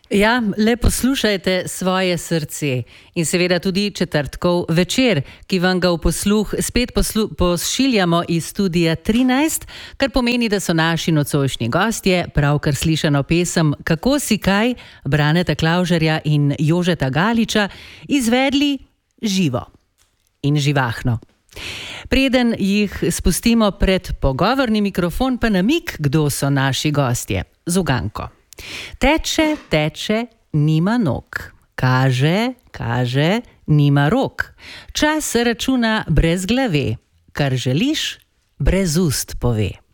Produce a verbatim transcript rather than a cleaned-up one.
Ja, le poslušajte svoje srce in seveda tudi četrtkov večer, ki vam ga v posluh spet poslu pošiljamo iz studia trinajst, kar pomeni, da so naši nocojšnji gostje pravkar slišano pesem Kako si kaj Braneta Klavžarja in Jožeta Galiča izvedli živo in živahno. Preden jih spustimo pred pogovorni mikrofon, pa namig, kdo so naši gostje. Z uganko. Teče, teče, nima nog. Kaže, kaže, nima rok. Čas računa brez glave. Kar želiš, brez ust pove.